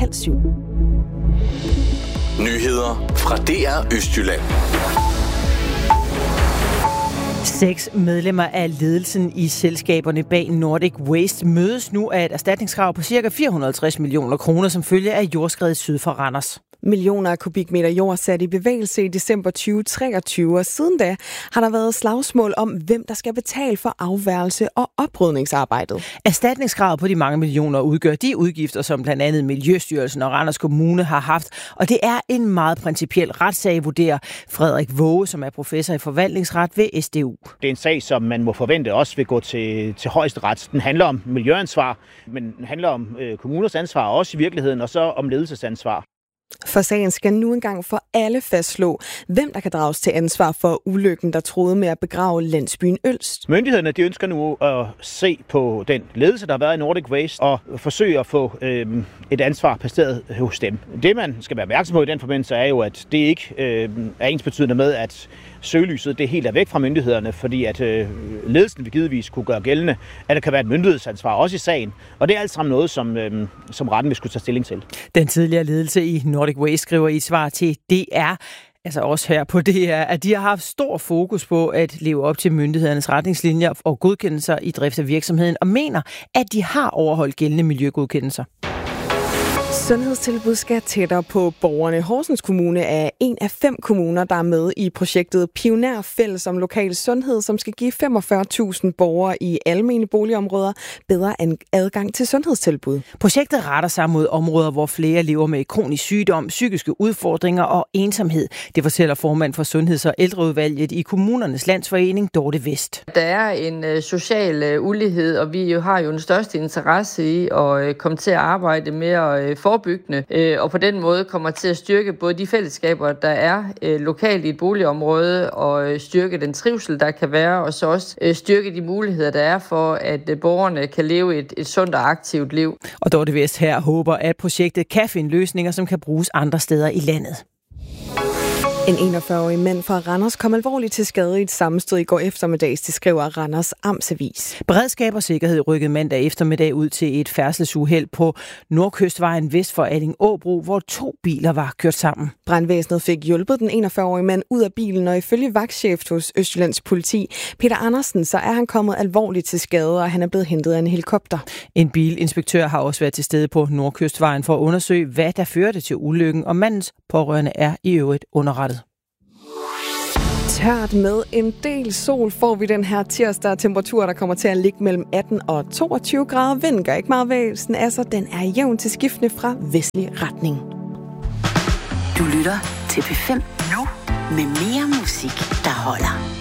6:30. Nyheder fra DR Østjylland. 6 medlemmer af ledelsen i selskaberne bag Nordic Waste mødes nu af et erstatningskrav på ca. 450 millioner kroner som følge af jordskredet syd for Randers. Millioner af kubikmeter jord sat i bevægelse i december 2023, og siden da har der været slagsmål om, hvem der skal betale for afværgelse og oprydningsarbejdet. Erstatningskravet på de mange millioner udgør de udgifter, som blandt andet Miljøstyrelsen og Randers Kommune har haft, og det er en meget principiel retssag, vurderer Frederik Våge, som er professor i forvaltningsret ved SDU. Det er en sag, som man må forvente også vil gå til højesteret. Den handler om miljøansvar, men den handler om kommuners ansvar også i virkeligheden, og så om ledelsesansvar. For sagen skal nu engang for alle fastslå, hvem der kan drages til ansvar for ulykken, der troede med at begrave landsbyen Ølst. Myndighederne de ønsker nu at se på den ledelse, der har været i Nordic Waste, og forsøge at få et ansvar placeret hos dem. Det, man skal være opmærksom på i den forbindelse, er jo, at det ikke er ensbetydende med, at søgelyset det helt er væk fra myndighederne, fordi at ledelsen vil givetvis kunne gøre gældende, at der kan være et myndighedsansvar også i sagen. Og det er alt sammen noget, som retten vil skulle tage stilling til. Den tidligere ledelse i Nordic Waste skriver i et svar til DR, altså også her på DR, at de har haft stor fokus på at leve op til myndighedernes retningslinjer og godkendelser i drift af virksomheden, og mener, at de har overholdt gældende miljøgodkendelser. Sundhedstilbud skal tættere på borgerne. Horsens Kommune er en af 5 kommuner, der er med i projektet Pioner Fælles om lokal sundhed, som skal give 45.000 borgere i almene boligområder bedre adgang til sundhedstilbud. Projektet retter sig mod områder, hvor flere lever med kronisk sygdom, psykiske udfordringer og ensomhed. Det fortæller formand for Sundheds- og Ældreudvalget i Kommunernes Landsforening, Dorte Vest. Der er en social ulighed, og vi har jo den største interesse i at komme til at arbejde mere forebyggende, og på den måde kommer til at styrke både de fællesskaber, der er lokalt i et boligområde, og styrke den trivsel, der kan være, og så også styrke de muligheder, der er for, at borgerne kan leve et sundt og aktivt liv. Og Dorte Vest her håber, at projektet kan finde løsninger, som kan bruges andre steder i landet. En 41-årig mand fra Randers kom alvorligt til skade i et sammenstød i går eftermiddags, det skriver Randers Amtsavis. Beredskab og sikkerhed rykkede mandag eftermiddag ud til et færdselsuheld på Nordkystvejen vest for Alling-Åbro, hvor 2 biler var kørt sammen. Brandvæsenet fik hjulpet den 41-årige mand ud af bilen, og ifølge vagtchef hos Østjyllands politi, Peter Andersen, så er han kommet alvorligt til skade, og han er blevet hentet af en helikopter. En bilinspektør har også været til stede på Nordkystvejen for at undersøge, hvad der førte til ulykken, og mandens pårørende er i øvrigt underrettet. Tørt med en del sol får vi den her tirsdag. Temperaturer, der kommer til at ligge mellem 18 og 22 grader. Vinden gør ikke meget vægelsen, altså den er jævn til skiftende fra vestlig retning. Du lytter til P5 nu med mere musik, der holder.